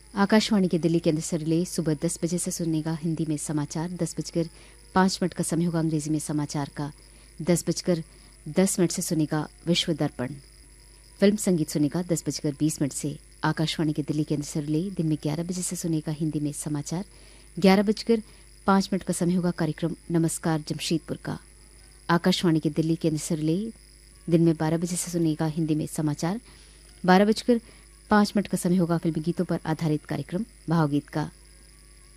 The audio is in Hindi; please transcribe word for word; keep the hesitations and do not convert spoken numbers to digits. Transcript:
आकाशवाणी के दिल्ली केंद्र से रिले सुबह दस बजे से सुनेगा हिंदी में समाचार। दस बजकर पाँच मिनट का समय होगा अंग्रेजी में समाचार का। दस बजकर दस मिनट से सुनेगा विश्व दर्पण। फिल्म संगीत सुनेगा दस बजकर बीस मिनट से। आकाशवाणी के दिल्ली केंद्र से रिले दिन में ग्यारह बजे से सुनेगा हिंदी में समाचार। ग्यारह बजकर पाँच मिनट का समय होगा कार्यक्रम नमस्कार जमशेदपुर का। आकाशवाणी के दिल्ली केंद्र से रिले दिन में बारह बजे से सुनेगा हिंदी में समाचार। बारह बजकर पाँच मिनट का समय होगा फिल्मी गीतों पर आधारित कार्यक्रम भावगीत का।